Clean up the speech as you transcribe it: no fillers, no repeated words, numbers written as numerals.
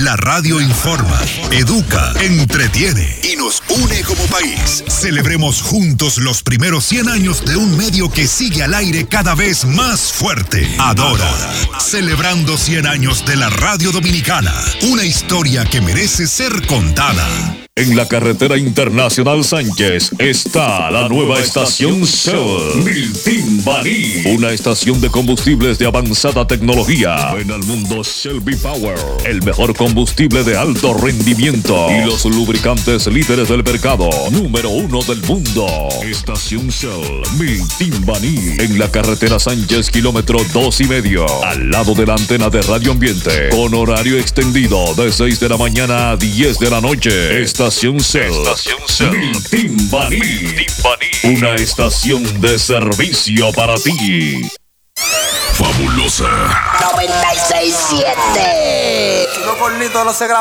La radio informa, educa, entretiene y nos une como país. Celebremos juntos los primeros 100 años de un medio que sigue al aire cada vez más fuerte. Adora. Celebrando 100 años de la radio dominicana. Una historia que merece ser contada. En la carretera internacional Sánchez está la nueva estación Shell Miltimbaní, una estación de combustibles de avanzada tecnología. Ven al mundo Shell V-Power, el mejor combustible de alto rendimiento y los lubricantes líderes del mercado, número 1 del mundo. Estación Shell Miltimbaní, en la carretera Sánchez, kilómetro 2,5, al lado de la antena de Radio Ambiente, con horario extendido de 6 de la mañana a 10 de la noche. Estación Shell Miltimbaní, una estación de servicio para ti. Fabulosa 96.7. Chico Cornito no se graba.